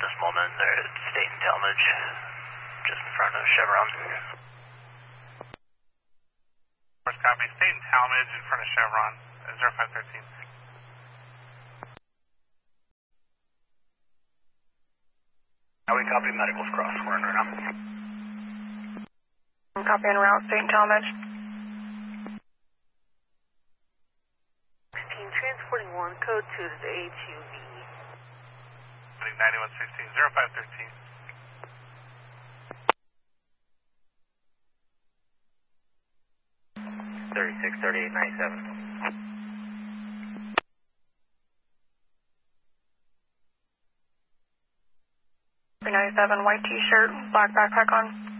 this moment. They're at State and Talmadge, just in front of Chevron. First copy, State and Talmadge in front of Chevron, 0513. How we copy medicals cross, we're in right now. I'm copying route, State and Talmadge. Transporting 1, code 2 to the ATV. 9116, 0513. $36, 38, 97. 397, white t-shirt, black backpack on.